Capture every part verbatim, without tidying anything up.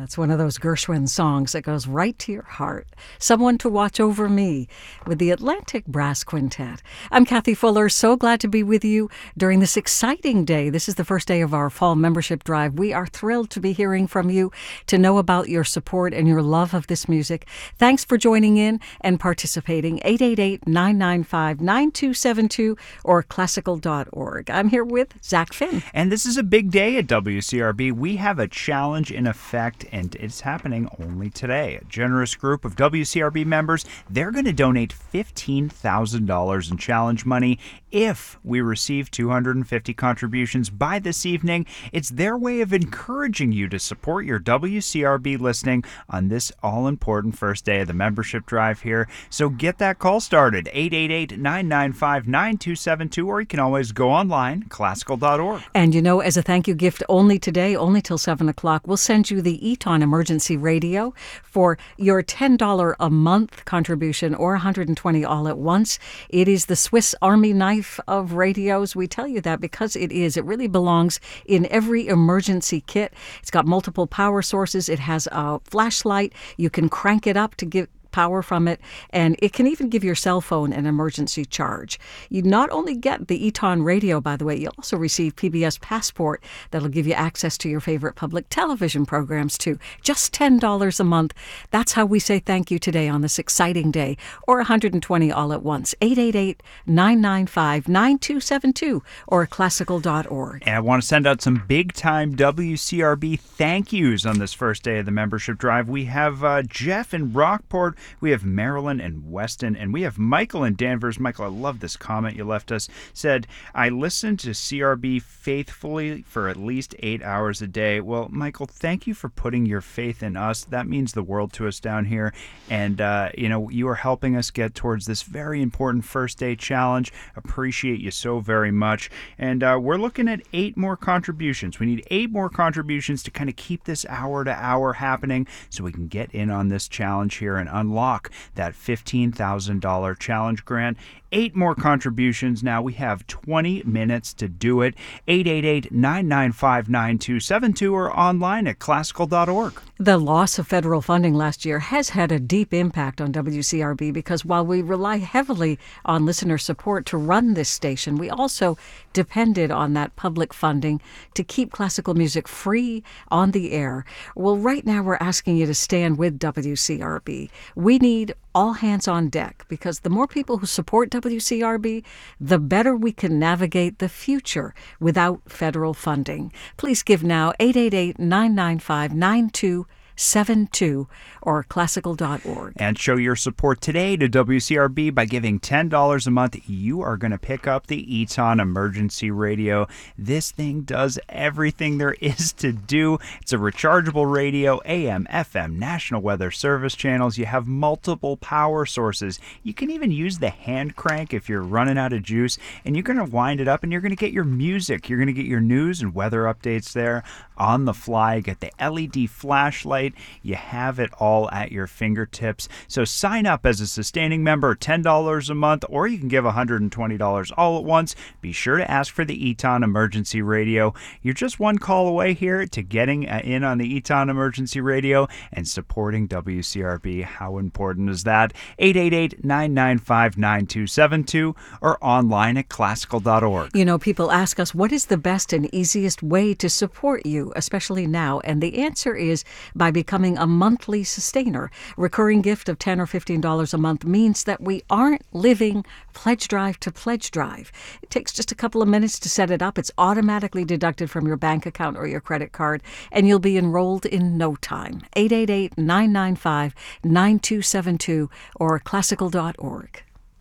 it's one of those Gershwin songs that goes right to your heart. Someone to Watch Over Me with the Atlantic Brass Quintet. I'm Kathy Fuller, so glad to be with you during this exciting day. This is the first day of our fall membership drive. We are thrilled to be hearing from you, to know about your support and your love of this music. Thanks for joining in and participating. eight eight eight, nine nine five, nine two seven two or classical dot org. I'm here with Zach Finn. And this is a big day at W C R B. We have a challenge in effect, and it's happening only today. A generous group of W C R B members, they're going to donate fifteen thousand dollars in challenge money if we receive two hundred fifty contributions by this evening. It's their way of encouraging you to support your W C R B listening on this all-important first day of the membership drive here. So get that call started, eight eight eight, nine nine five, nine two seven two, or you can always go online, classical dot org. And you know, as a thank you gift only today, only till seven o'clock, we'll send you the Eton Emergency Radio for your ten dollars a month contribution or one hundred twenty dollars all at once. It is the Swiss Army knife of radios. We tell you that because it is. It really belongs in every emergency kit. It's got multiple power sources. It has a flashlight. You can crank it up to give power from it, and it can even give your cell phone an emergency charge. You not only get the Eton radio, by the way, you also receive P B S Passport that'll give you access to your favorite public television programs too. Just ten dollars a month. That's how we say thank you today on this exciting day, or one hundred twenty all at once. eight eight eight, nine nine five, nine two seven two or classical dot org. And I want to send out some big-time W C R B thank yous on this first day of the membership drive. We have uh, Jeff in Rockport. We have Marilyn and Weston, and we have Michael in Danvers. Michael, I love this comment you left us. Said, I listen to C R B faithfully for at least eight hours a day. Well, Michael, thank you for putting your faith in us. That means the world to us down here. And, uh, you know, you are helping us get towards this very important first day challenge. Appreciate you so very much. And uh, we're looking at eight more contributions. We need eight more contributions to kind of keep this hour to hour happening so we can get in on this challenge here and unlock that fifteen thousand dollars challenge grant. Eight more contributions now. We have twenty minutes to do it. eight eight eight, nine nine five, nine two seven two or online at classical dot org. The loss of federal funding last year has had a deep impact on W C R B because while we rely heavily on listener support to run this station, we also depended on that public funding to keep classical music free on the air. Well, right now we're asking you to stand with W C R B. We need all hands on deck because the more people who support W C R B, the better we can navigate the future without federal funding. Please give now, eight eight eight, nine nine five, nine two seven two or classical dot org. And show your support today to W C R B by giving ten dollars a month. You are going to pick up the Eton Emergency Radio. This thing does everything there is to do. It's a rechargeable radio, A M, F M, National Weather Service channels. You have multiple power sources. You can even use the hand crank if you're running out of juice, and you're going to wind it up and you're going to get your music. You're going to get your news and weather updates there on the fly. Get the L E D flashlight. You have it all at your fingertips. So sign up as a sustaining member, ten dollars a month, or you can give one hundred twenty dollars all at once. Be sure to ask for the Eton Emergency Radio. You're just one call away here to getting in on the Eton Emergency Radio and supporting W C R B. How important is that? eight eight eight, nine nine five, nine two seven two or online at classical dot org. You know, people ask us, what is the best and easiest way to support you, especially now? And the answer is by becoming a monthly sustainer. Recurring gift of ten dollars or fifteen dollars a month means that we aren't living pledge drive to pledge drive. It takes just a couple of minutes to set it up. It's automatically deducted from your bank account or your credit card, and you'll be enrolled in no time. eight eight eight, nine nine five, nine two seven two or classical dot org.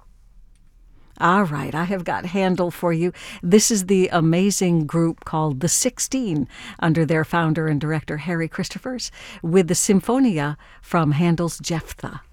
All right, I have got Handel for you. This is the amazing group called The Sixteen, under their founder and director Harry Christophers, with the Symphonia from Handel's Jephthah.